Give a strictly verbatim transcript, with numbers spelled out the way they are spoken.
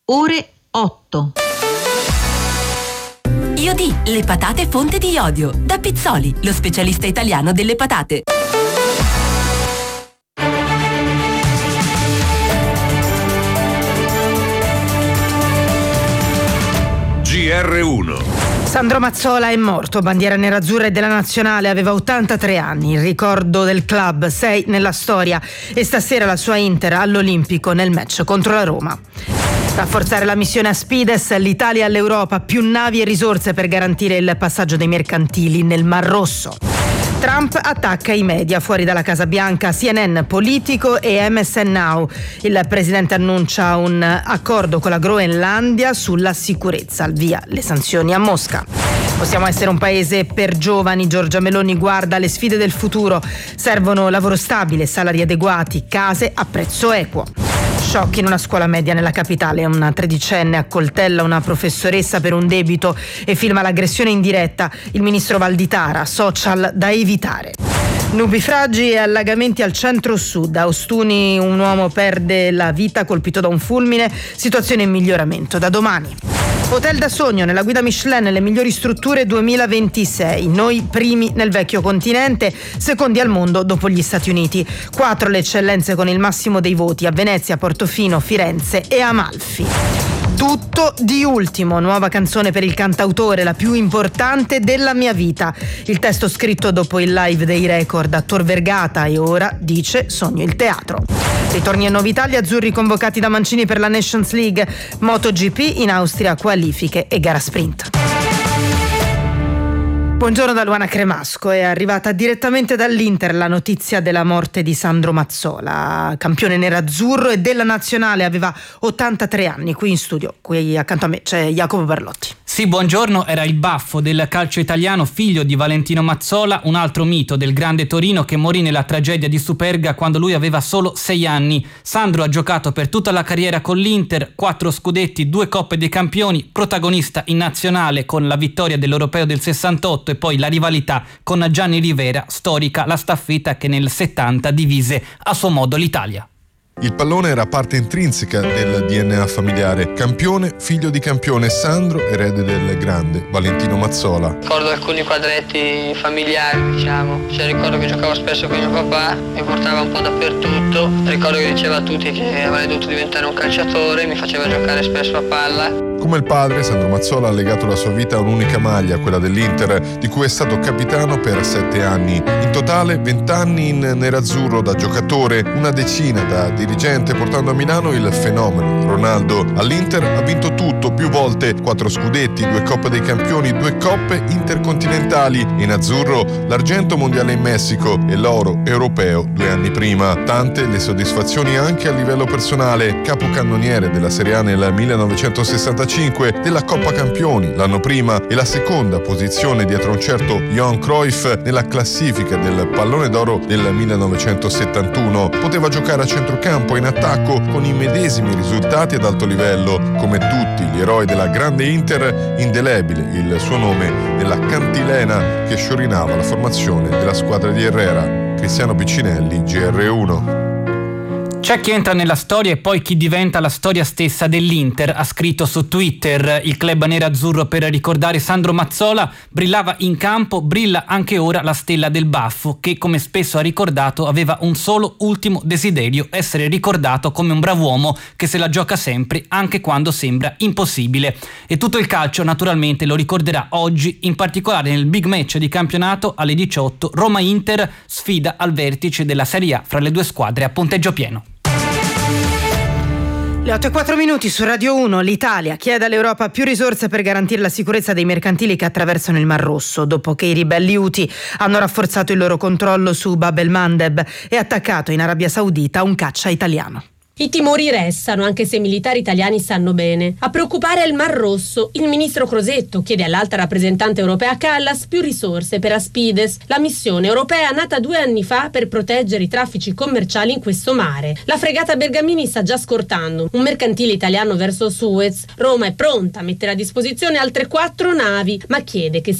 ore otto. Iodi, le patate fonte di iodio. Da Pizzoli, lo specialista italiano delle patate. G R uno. Sandro Mazzola è morto, bandiera nerazzurra e della nazionale, aveva ottantatré anni, il ricordo del club, sei nella storia, e stasera la sua Inter all'Olimpico nel match contro la Roma. Rafforzare la missione Aspides, l'Italia all'Europa, più navi e risorse per garantire il passaggio dei mercantili nel Mar Rosso. Trump attacca i media fuori dalla Casa Bianca, C N N, Politico e M S N Now. Il presidente annuncia un accordo con la Groenlandia sulla sicurezza, al via le sanzioni a Mosca. Possiamo essere un paese per giovani, Giorgia Meloni guarda le sfide del futuro. Servono lavoro stabile, salari adeguati, case a prezzo equo. Shock in una scuola media nella capitale, una tredicenne accoltella una professoressa per un debito e filma l'aggressione in diretta. Il ministro Valditara, social da evitare. Nubifragi e allagamenti al centro-sud. A Ostuni un uomo perde la vita colpito da un fulmine, situazione in miglioramento da domani. Hotel da sogno nella guida Michelin, le migliori strutture duemilaventisei. Noi primi nel vecchio continente, secondi al mondo dopo gli Stati Uniti. Quattro le eccellenze con il massimo dei voti a Venezia, Portofino, Firenze e Amalfi. Tutto di ultimo, nuova canzone per il cantautore, la più importante della mia vita. Il testo scritto dopo il live dei record a Tor Vergata e ora dice sogno il teatro. Ritorni a Novitalia, azzurri convocati da Mancini per la Nations League. MotoGP in Austria, qualifiche e gara sprint. Buongiorno da Luana Cremasco, è arrivata direttamente dall'Inter la notizia della morte di Sandro Mazzola, campione nerazzurro e della nazionale, aveva ottantatré anni. Qui in studio, qui accanto a me c'è Jacopo Berlotti. Sì, buongiorno, era il baffo del calcio italiano, figlio di Valentino Mazzola, un altro mito del grande Torino che morì nella tragedia di Superga quando lui aveva solo sei anni. Sandro ha giocato per tutta la carriera con l'Inter, quattro scudetti, due Coppe dei Campioni, protagonista in nazionale con la vittoria dell'Europeo del sessantotto e poi la rivalità con Gianni Rivera, storica la staffetta che nel settanta divise a suo modo l'Italia. Il pallone era parte intrinseca del D N A familiare. Campione, figlio di campione, Sandro, erede del grande Valentino Mazzola. Ricordo alcuni quadretti familiari, diciamo. Cioè, ricordo che giocavo spesso con mio papà, mi portava un po' dappertutto. Ricordo che diceva a tutti che avrei dovuto diventare un calciatore, mi faceva giocare spesso a palla. Come il padre, Sandro Mazzola ha legato la sua vita a un'unica maglia, quella dell'Inter, di cui è stato capitano per sette anni. In totale vent'anni in nerazzurro da giocatore, una decina da dirigente, portando a Milano il fenomeno Ronaldo. All'Inter ha vinto tutto, più volte, quattro scudetti, due Coppe dei Campioni, due Coppe intercontinentali. In azzurro l'argento mondiale in Messico e l'oro europeo due anni prima. Tante le soddisfazioni anche a livello personale, capocannoniere della Serie A nel millenovecentosessantacinque, della Coppa Campioni l'anno prima e la seconda posizione dietro un certo Johan Cruyff nella classifica del Pallone d'Oro del millenovecentosettantuno. Poteva giocare a centrocampo e in attacco con i medesimi risultati ad alto livello. Come tutti gli eroi della grande Inter, indelebile il suo nome nella cantilena che sciorinava la formazione della squadra di Herrera. Cristiano Piccinelli, G R uno. C'è chi entra nella storia e poi chi diventa la storia stessa dell'Inter, ha scritto su Twitter il club nerazzurro per ricordare Sandro Mazzola. Brillava in campo, brilla anche ora la stella del baffo che, come spesso ha ricordato, aveva un solo ultimo desiderio: essere ricordato come un brav'uomo che se la gioca sempre anche quando sembra impossibile. E tutto il calcio naturalmente lo ricorderà oggi, in particolare nel big match di campionato alle diciotto, Roma-Inter, sfida al vertice della Serie A fra le due squadre a punteggio pieno. Le otto e quattro minuti su Radio uno. L'Italia chiede all'Europa più risorse per garantire la sicurezza dei mercantili che attraversano il Mar Rosso, dopo che i ribelli Houthi hanno rafforzato il loro controllo su Bab el-Mandeb e attaccato in Arabia Saudita un caccia italiano. I timori restano, anche se i militari italiani sanno bene. A preoccupare è il Mar Rosso. Il ministro Crosetto chiede all'alta rappresentante europea Callas più risorse per Aspides, la missione europea nata due anni fa per proteggere i traffici commerciali in questo mare. La fregata Bergamini sta già scortando un mercantile italiano verso Suez. Roma è pronta a mettere a disposizione altre quattro navi, ma chiede che